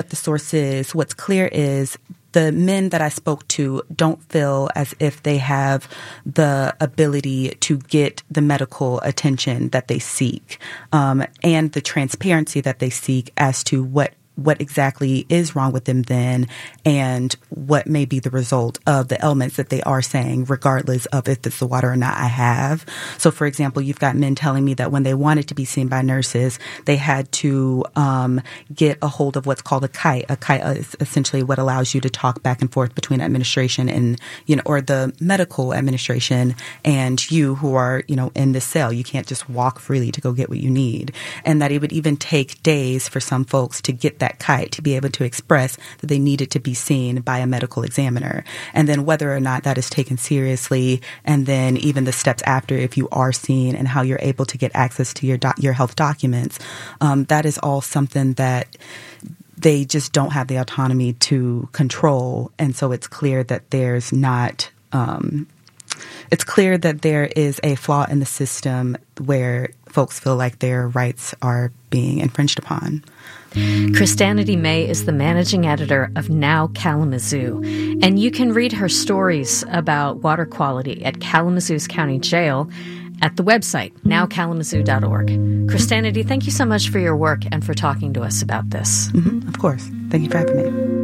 the source is, what's clear is the men that I spoke to don't feel as if they have the ability to get the medical attention that they seek, and the transparency that they seek as to what exactly is wrong with them then, and what may be the result of the ailments that they are saying, regardless of if it's the water or not I have. So, for example, you've got men telling me that when they wanted to be seen by nurses, they had to get a hold of what's called a kite. A kite is essentially what allows you to talk back and forth between administration and, or the medical administration and you who are, in the cell. You can't just walk freely to go get what you need. And that it would even take days for some folks to get that kite to be able to express that they needed to be seen by a medical examiner. And then whether or not that is taken seriously, and then even the steps after if you are seen and how you're able to get access to your health documents, that is all something that they just don't have the autonomy to control. And so it's clear that there's not... it's clear that there is a flaw in the system where folks feel like their rights are being infringed upon. Christanity May is the managing editor of Now Kalamazoo, and you can read her stories about water quality at Kalamazoo's County Jail at the website, nowkalamazoo.org. Christanity, thank you so much for your work and for talking to us about this. Of course. Thank you for having me.